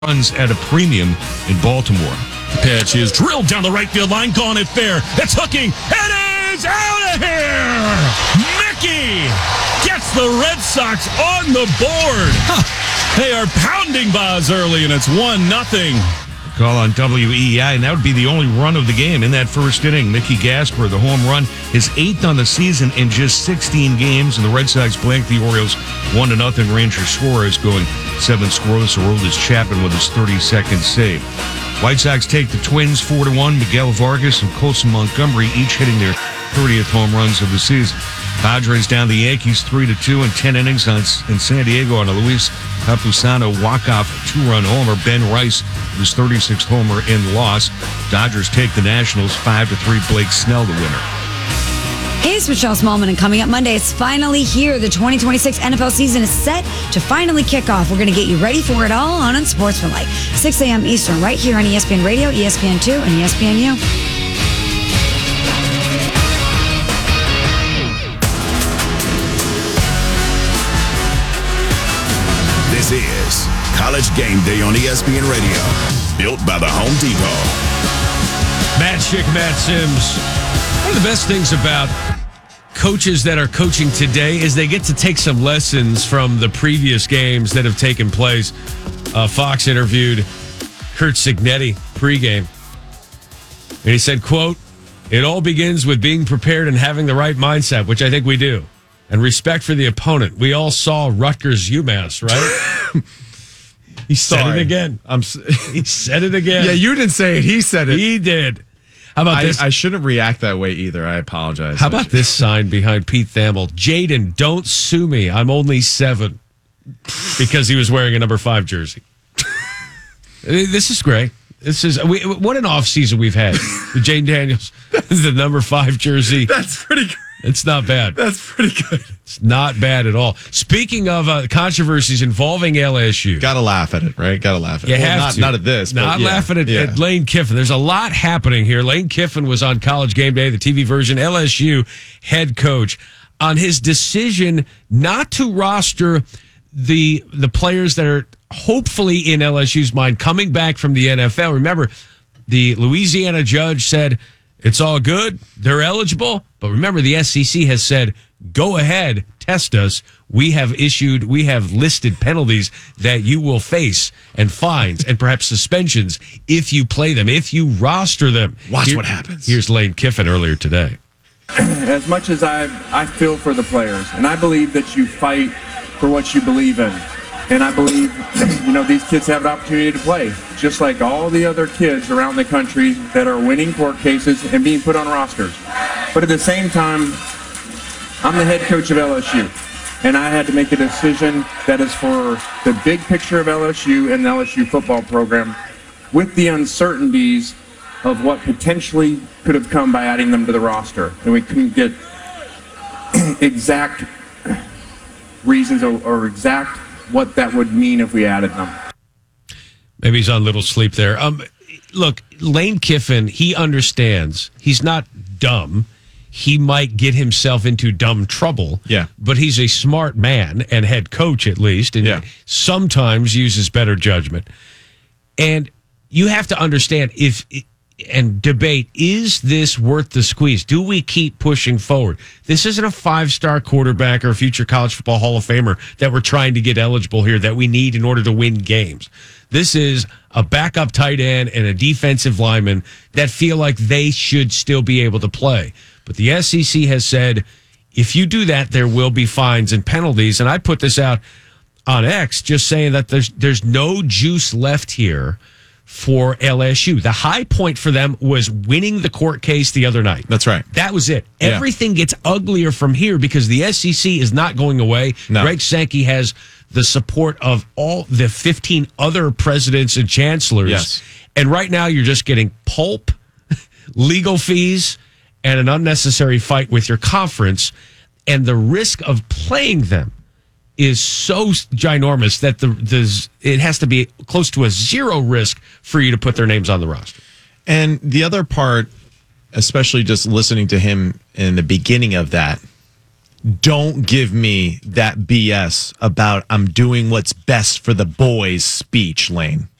runs at a premium in Baltimore. Pitch is drilled down the right field line, gone it fair. It's hooking. It is out of here. Mickey gets the Red Sox on the board. They are pounding Boz early, and it's 1-0. Call on WEI, and that would be the only run of the game in that first inning. Mickey Gasper, the home run, his 8th on the season in just 16 games, and the Red Sox blanked the Orioles 1-0. Ranger Suarez going 7 scoreless. Aroldis Chapman with his 32nd save. White Sox take the Twins 4-1. Miguel Vargas and Colson Montgomery each hitting their 30th home runs of the season. Padres down the Yankees 3-2 in 10 innings in San Diego on a Luis Campusano walk-off 2-run homer. Ben Rice with his 36th homer in the loss. Dodgers take the Nationals 5-3. Blake Snell the winner. Hey, it's Michelle Smallman, and coming up Monday, it's finally here. The 2026 NFL season is set to finally kick off. We're going to get you ready for it all on Sports for Life, 6 a.m. Eastern, right here on ESPN Radio, ESPN2, and ESPNU. This is College Game Day on ESPN Radio, built by the Home Depot. Matt Schick, Matt Sims. One of the best things about coaches that are coaching today is they get to take some lessons from the previous games that have taken place. Fox interviewed Curt Cignetti pregame, and he said, quote, "It all begins with being prepared and having the right mindset," which I think we do, and respect for the opponent. We all saw Rutgers UMass, right? He said it again. He said it again. Yeah, you didn't say it. He said it. He did. How about this? I shouldn't react that way either. I apologize. How about this sign behind Pete Thamel? Jaden, don't sue me. I'm only 7. Because he was wearing a number 5 jersey. This is great. This is what an offseason we've had. Jaden Daniels, the number 5 jersey. That's pretty good. It's not bad. That's pretty good. It's not bad at all. Speaking of controversies involving LSU. Got to laugh at it, right? Got to laugh at it. You have to. Not at this. Not laughing at Lane Kiffin. There's a lot happening here. Lane Kiffin was on College Game Day, the TV version, LSU head coach, on his decision not to roster the players that are hopefully in LSU's mind coming back from the NFL. Remember, the Louisiana judge said, it's all good. They're eligible. But remember, the SEC has said, go ahead, test us. We have listed penalties that you will face and fines and perhaps suspensions if you play them, if you roster them. Watch what happens. Here's Lane Kiffin earlier today. As much as I feel for the players, and I believe that you fight for what you believe in. And I believe, these kids have an opportunity to play, just like all the other kids around the country that are winning court cases and being put on rosters. But at the same time, I'm the head coach of LSU, and I had to make a decision that is for the big picture of LSU and the LSU football program, with the uncertainties of what potentially could have come by adding them to the roster. And we couldn't get exact reasons or exact what that would mean if we added them. Maybe he's on little sleep there. Look, Lane Kiffin, he understands. He's not dumb. He might get himself into dumb trouble. Yeah. But he's a smart man and head coach at least, and sometimes uses better judgment. And you have to understand and debate, is this worth the squeeze? Do we keep pushing forward? This isn't a 5-star quarterback or a future college football Hall of Famer that we're trying to get eligible here that we need in order to win games. This is a backup tight end and a defensive lineman that feel like they should still be able to play. But the SEC has said, if you do that, there will be fines and penalties. And I put this out on X just saying that there's no juice left here for LSU. The high point for them was winning the court case the other night. That's right. That was it. Yeah. Everything gets uglier from here because the SEC is not going away. No. Greg Sankey has the support of all the 15 other presidents and chancellors. Yes. And right now you're just getting pulp, legal fees, and an unnecessary fight with your conference. And the risk of playing them is so ginormous that it has to be close to a 0 risk for you to put their names on the roster. And the other part, especially just listening to him in the beginning of that, don't give me that BS about I'm doing what's best for the boys speech, Lane.